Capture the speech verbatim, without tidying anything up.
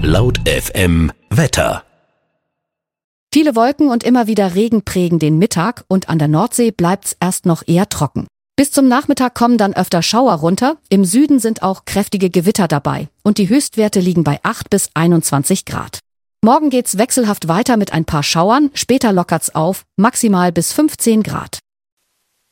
Laut F M Wetter. Viele Wolken und immer wieder Regen prägen den Mittag und an der Nordsee bleibt's erst noch eher trocken. Bis zum Nachmittag kommen dann öfter Schauer runter, im Süden sind auch kräftige Gewitter dabei und die Höchstwerte liegen bei acht bis einundzwanzig Grad. Morgen geht's wechselhaft weiter mit ein paar Schauern, später lockert's auf, maximal bis fünfzehn Grad.